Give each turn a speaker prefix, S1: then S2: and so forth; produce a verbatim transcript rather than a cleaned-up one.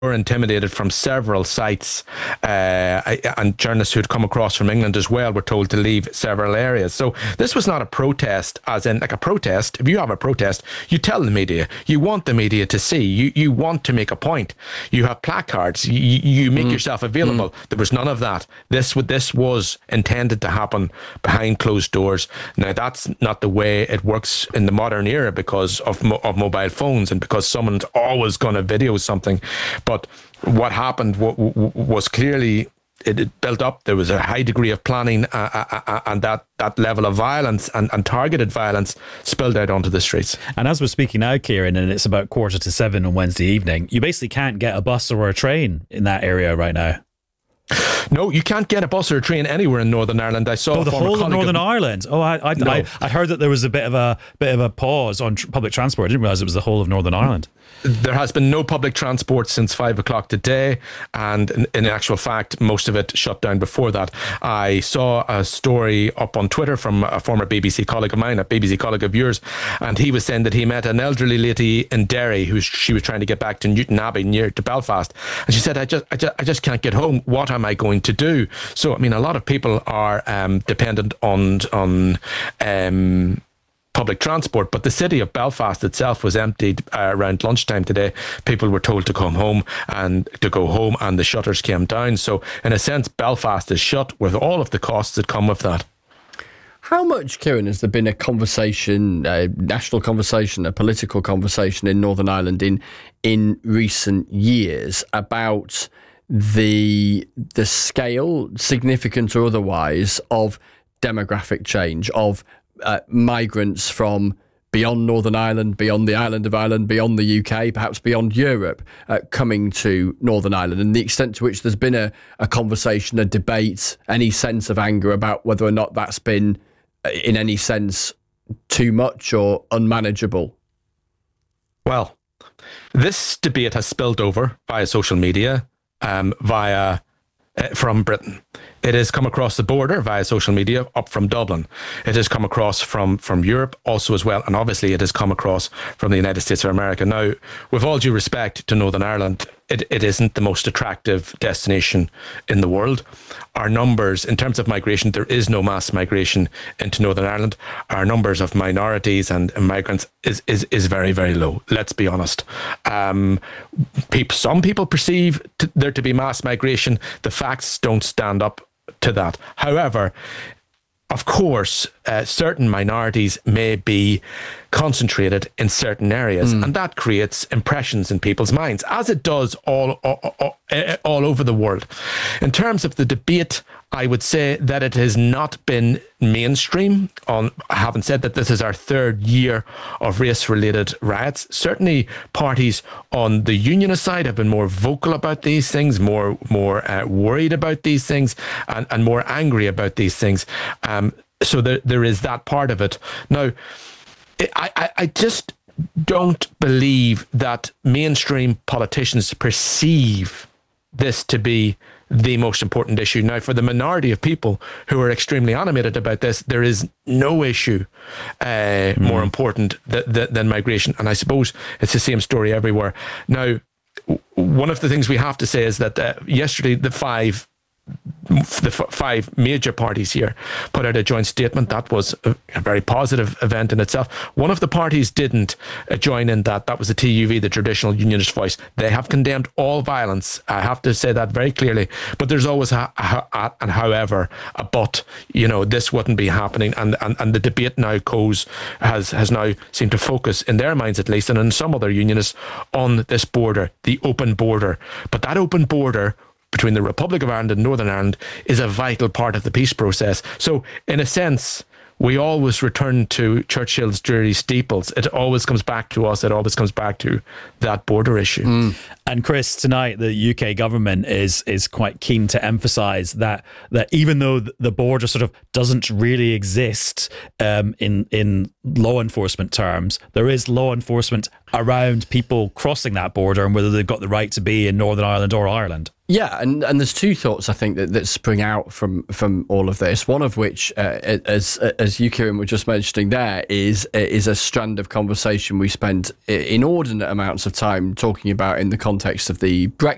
S1: were intimidated from several sites, uh, and journalists who'd come across from England as well were told to leave several areas. So this was not a protest, as in like a protest. If you have a protest, you tell the media, you want the media to see, you you want to make a point. You have placards, you, you make mm. yourself available. Mm. There was none of that. This this was intended to happen behind closed doors. Now that's not the way it works in the modern era because of of mobile phones and because someone's always going to video something. But what happened w- w- was clearly it, it built up. There was a high degree of planning, uh, uh, uh, and that, that level of violence and, and targeted violence spilled out onto the streets.
S2: And as we're speaking now, Kieran, and it's about quarter to seven on Wednesday evening, you basically can't get a bus or a train in that area right now.
S1: No, you can't get a bus or a train anywhere in Northern Ireland. I saw
S2: oh, the whole of Northern of, Ireland. Oh, I I, no. I I heard that there was a bit of a bit of a pause on tr- public transport. I didn't realise it was the whole of Northern Ireland.
S1: There has been no public transport since five o'clock today, and in, in actual fact, most of it shut down before that. I saw a story up on Twitter from a former B B C colleague of mine, a B B C colleague of yours, and he was saying that he met an elderly lady in Derry who she was trying to get back to Newton Abbey near to Belfast, and she said, "I just, I just, I just can't get home. What am I going to do?" So, I mean, a lot of people are um, dependent on on. Um, public transport, but the city of Belfast itself was emptied uh, around lunchtime today. People were told to come home and to go home, and the shutters came down. So in a sense, Belfast is shut with all of the costs that come with that.
S3: How much, Kieran, has there been a conversation, a national conversation, a political conversation in Northern Ireland in in recent years about the the scale, significant or otherwise, of demographic change, of Uh, migrants from beyond Northern Ireland, beyond the island of Ireland, beyond the U K, perhaps beyond Europe, uh, coming to Northern Ireland, and the extent to which there's been a, a conversation, a debate, any sense of anger about whether or not that's been, uh, in any sense, too much or unmanageable?
S1: Well, this debate has spilled over via social media, um, via uh, from Britain. It has come across the border via social media up from Dublin. It has come across from, from Europe also as well. And obviously it has come across from the United States of America. Now, with all due respect to Northern Ireland, it, it isn't the most attractive destination in the world. Our numbers, in terms of migration, there is no mass migration into Northern Ireland. Our numbers of minorities and migrants is, is, is very, very low. Let's be honest. Um, people, some people perceive to, there to be mass migration. The facts don't stand up to that. However, of course, uh, certain minorities may be concentrated in certain areas, mm. and that creates impressions in people's minds, as it does all, all, all, all over the world. In terms of the debate, I would say that it has not been mainstream. On, I haven't said that this is our third year of race-related riots. Certainly, parties on the unionist side have been more vocal about these things, more more uh, worried about these things, and, and more angry about these things. Um, so there there is that part of it. Now, I, I, I just don't believe that mainstream politicians perceive this to be the most important issue. Now, for the minority of people who are extremely animated about this, there is no issue uh, mm. more important th- th- than migration. And I suppose it's the same story everywhere. Now, w- one of the things we have to say is that uh, yesterday, the five the f- five major parties here put out a joint statement. That was a, a very positive event in itself. One of the parties didn't uh, join in that. That was the T U V, the Traditional Unionist Voice. They have condemned all violence. I have to say that very clearly. But there's always a, a, a and however, a but. You know, this wouldn't be happening. And and, and the debate now goes, has, has now seemed to focus, in their minds at least, and in some other unionists, on this border, the open border. But that open border between the Republic of Ireland and Northern Ireland is a vital part of the peace process. So, in a sense, we always return to Churchill's dreary steeples. It always comes back to us. It always comes back to that border issue.
S2: Mm. And Chris, tonight the U K government is is quite keen to emphasise that that even though the border sort of doesn't really exist um, in in law enforcement terms, there is law enforcement around people crossing that border and whether they've got the right to be in Northern Ireland or Ireland.
S3: Yeah, and, and there's two thoughts I think that, that spring out from from all of this. One of which, uh, as as you, Kieran, were just mentioning, there is is a strand of conversation we spent inordinate amounts of time talking about in the context of the Brexit